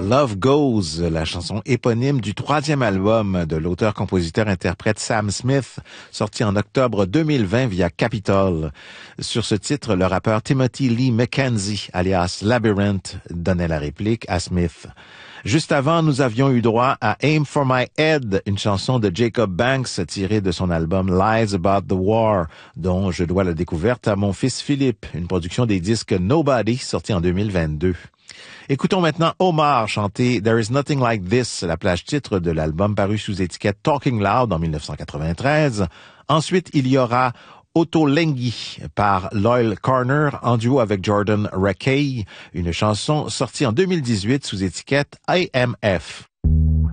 Love Goes, la chanson éponyme du troisième album de l'auteur-compositeur-interprète Sam Smith, sorti en octobre 2020 via Capitol. Sur ce titre, le rappeur Timothy Lee McKenzie, alias Labyrinth, donnait la réplique à Smith. Juste avant, nous avions eu droit à Aim for My Head, une chanson de Jacob Banks tirée de son album Lies About the War, dont je dois la découverte à mon fils Philippe, une production des disques Nobody, sorti en 2022. Écoutons maintenant Omar chanter There is Nothing Like This, la plage titre de l'album paru sous étiquette Talking Loud en 1993. Ensuite, il y aura Ottolenghi par Loyle Corner en duo avec Jordan Rakei, une chanson sortie en 2018 sous étiquette AMF.